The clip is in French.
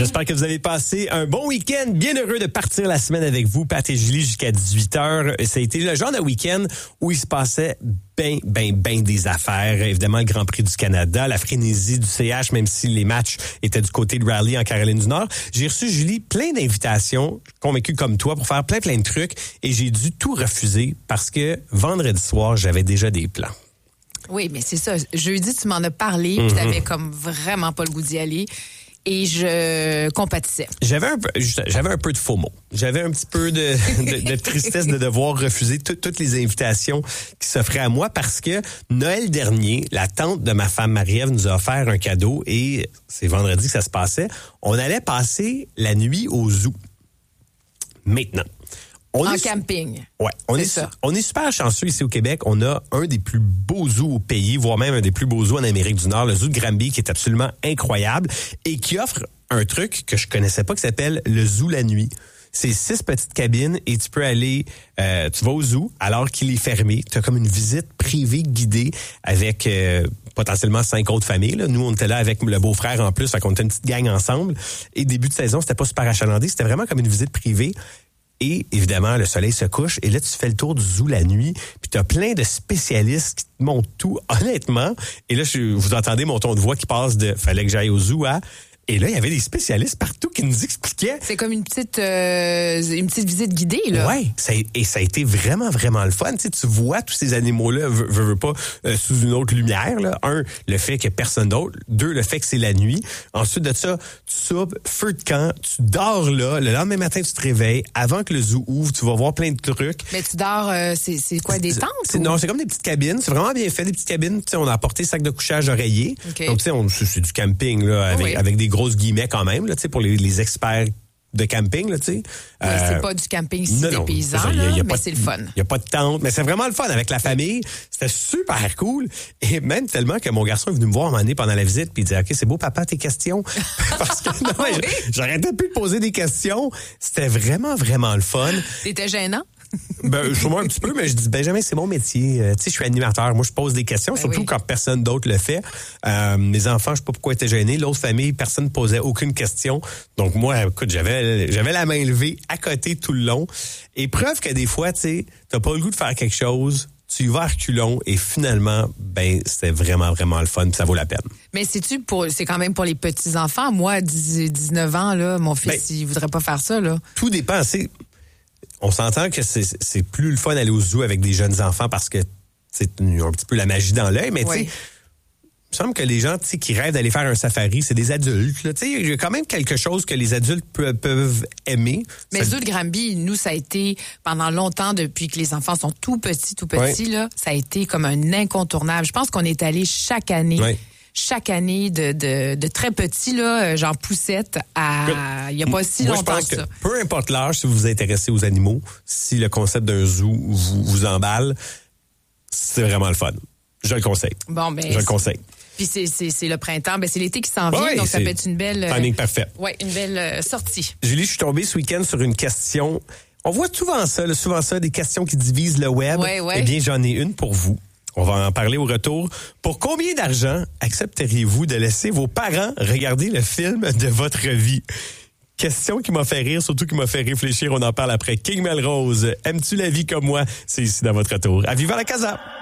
J'espère que vous avez passé un bon week-end. Bien heureux de partir la semaine avec vous, Pat et Julie, jusqu'à 18h. Ça a été le genre de week-end où il se passait ben des affaires. Évidemment, le Grand Prix du Canada, la frénésie du CH, même si les matchs étaient du côté de Raleigh en Caroline du Nord. J'ai reçu, Julie, plein d'invitations, convaincu comme toi, pour faire plein de trucs. Et j'ai dû tout refuser parce que vendredi soir, j'avais déjà des plans. Oui, mais c'est ça. Jeudi, tu m'en as parlé, puis t'avais comme vraiment pas le goût d'y aller. Et je compatissais. J'avais un peu de FOMO. J'avais un petit peu de tristesse de devoir refuser toutes les invitations qui s'offraient à moi parce que Noël dernier, la tante de ma femme Marie-Ève nous a offert un cadeau et c'est vendredi que ça se passait. On allait passer la nuit au zoo. Maintenant. En camping. Ouais, on est super chanceux ici au Québec. On a un des plus beaux zoos au pays, voire même un des plus beaux zoos en Amérique du Nord, le zoo de Granby, qui est absolument incroyable et qui offre un truc que je connaissais pas qui s'appelle le zoo la nuit. C'est 6 petites cabines et tu peux aller, tu vas au zoo alors qu'il est fermé. Tu as comme une visite privée guidée avec potentiellement 5 autres familles. Là. Nous, on était là avec le beau-frère en plus, fait qu'on était une petite gang ensemble. Et début de saison, c'était pas super achalandé, c'était vraiment comme une visite privée. Et évidemment, le soleil se couche et là, tu fais le tour du zoo la nuit. Puis tu as plein de spécialistes qui te montrent tout, honnêtement. Et là, vous entendez mon ton de voix qui passe de « fallait que j'aille au zoo » à... Et là, il y avait des spécialistes partout qui nous expliquaient. C'est comme une petite visite guidée, là. Oui, ça a été vraiment le fun. Tu sais, tu vois tous ces animaux-là, veux pas, sous une autre lumière. Là. 1, le fait qu'il n'y a personne d'autre. 2, le fait que c'est la nuit. Ensuite de ça, tu soupes, feu de camp, tu dors là. Le lendemain matin, tu te réveilles. Avant que le zoo ouvre, tu vas voir plein de trucs. Mais tu dors, c'est quoi, des tentes? Non, c'est comme des petites cabines. C'est vraiment bien fait, des petites cabines. Tu sais, on a apporté sac de couchage oreiller. Okay. Donc, tu sais, c'est du camping, là, avec des grosses guillemets quand même, là, tu sais, pour les experts de camping, là, tu sais. C'est pas du camping si des paysans, mais c'est le fun. Il n'y a pas de tente, mais c'est vraiment le fun avec la famille. C'était super cool. Et même tellement que mon garçon est venu me voir un moment donné pendant la visite puis il dit « OK, c'est beau, papa, tes questions. » Parce que j'arrêtais plus de poser des questions. C'était vraiment le fun. C'était gênant? Sûrement un petit peu, mais je dis Benjamin, c'est mon métier. Tu sais, je suis animateur. Moi, je pose des questions, surtout quand personne d'autre le fait. Mes enfants, je sais pas pourquoi ils étaient gênés. L'autre famille, personne ne posait aucune question. Donc moi, écoute, j'avais la main levée à côté tout le long. Et preuve que des fois, tu sais, t'as pas le goût de faire quelque chose. Tu y vas à reculons et finalement, c'était vraiment le fun, puis ça vaut la peine. Mais c'est quand même pour les petits-enfants. Moi, à 19 ans, là, mon fils, il voudrait pas faire ça, là. Tout dépend, on s'entend que c'est plus le fun d'aller au zoo avec des jeunes enfants parce que c'est un petit peu la magie dans l'œil, mais tu sais, il me semble que les gens qui rêvent d'aller faire un safari, c'est des adultes. Tu sais, il y a quand même quelque chose que les adultes peuvent aimer. Mais le zoo de Granby, nous, ça a été pendant longtemps, depuis que les enfants sont tout petits, là, ça a été comme un incontournable. Je pense qu'on est allé chaque année. Oui. Chaque année de très petits, là, genre poussette, à il n'y a pas si longtemps que ça. Peu importe l'âge, si vous vous intéressez aux animaux, si le concept d'un zoo vous emballe, c'est vraiment le fun. Je le conseille. Bon, je le conseille. Puis c'est le printemps, c'est l'été qui s'en vient, donc ça peut être une belle... timing parfait. Oui, une belle sortie. Julie, je suis tombée ce week-end sur une question. On voit souvent ça, des questions qui divisent le web. Ouais. Eh bien, j'en ai une pour vous. On va en parler au retour. Pour combien d'argent accepteriez-vous de laisser vos parents regarder le film de votre vie? Question qui m'a fait rire, surtout qui m'a fait réfléchir. On en parle après. King Melrose, aimes-tu la vie comme moi? C'est ici dans votre retour. À Viva la Casa!